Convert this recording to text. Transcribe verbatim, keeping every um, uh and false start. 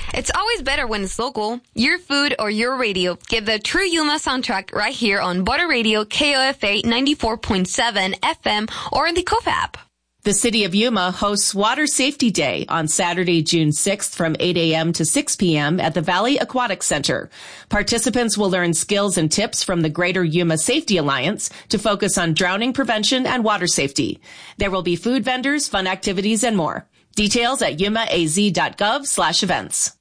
It's always better when it's local. Your food or your radio. Get the true Yuma soundtrack right here on Border Radio K O F A ninety-four point seven F M or in the K O F app. The City of Yuma hosts Water Safety Day on Saturday, June sixth from eight a.m. to six p.m. at the Valley Aquatic Center. Participants will learn skills and tips from the Greater Yuma Safety Alliance to focus on drowning prevention and water safety. There will be food vendors, fun activities, and more. Details at yumaaz.gov slash events.